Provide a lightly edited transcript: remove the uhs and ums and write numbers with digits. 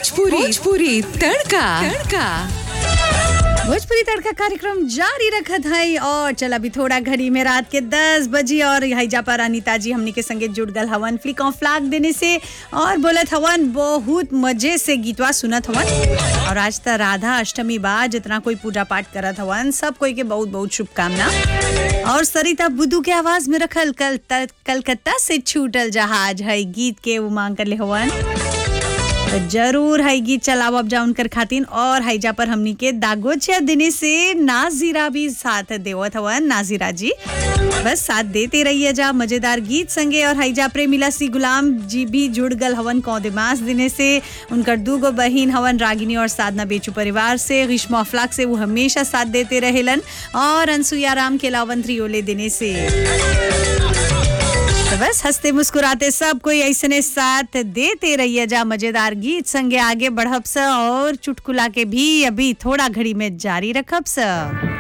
भोजपुरी तड़का भोजपुरी तड़का कार्यक्रम जारी रखत है और चल अभी थोड़ा घड़ी में रात के 10 बजे और हैजा पर अनीता जी हमनी के संगे जुड़ गल हवन फ्लिक ऑन फ्लैग देने से और बोलत हवन बहुत मजे से गीतवा सुनत हवन। और आज त राधा अष्टमी बा, जितना कोई पूजा पाठ करत हवन सब कोई के बहुत बहुत शुभकामना। और सरिता बुद्धू के आवाज में रखल कलकत्ता से छूटल जहाज है गीत के वो मांग कर ले हवन, तो जरूर है गीत चलाओ अब जा उनकर खातिन। और हैजा पर हमनी के दागोचिया दिने से नाजिरा भी साथ देवत हवन। नाजिरा जी बस साथ देते रहिए जा मजेदार गीत संगे। और हैजा प्रेमिला सी गुलाम जी भी जुड़ गल हवन कौदेमास दिने से, उनकर दूगो बहिन हवन रागिनी और साधना बेचू परिवार से, ग्रीष्म अफलाक से वो हमेशा साथ देते रहेलन। और अनसुया राम के लावंत्री ओले दिने से तो बस हंसते मुस्कुराते सब कोई ऐसने साथ देते रहिए जा मजेदार गीत संगे आगे बढ़ब स और चुटकुला के भी अभी थोड़ा घड़ी में जारी रखब स।